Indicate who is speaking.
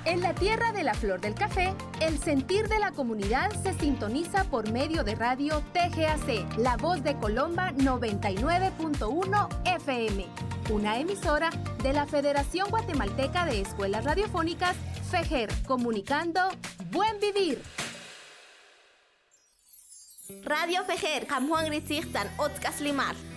Speaker 1: En la tierra de la flor del café, el sentir de la comunidad se sintoniza por medio de radio TGAC, La Voz de Colomba 99.1 FM, una emisora de la Federación Guatemalteca de Escuelas Radiofónicas, FEGER, comunicando Buen Vivir.
Speaker 2: Radio FEGER, Juan Gritzigtan, Otzkas Limar.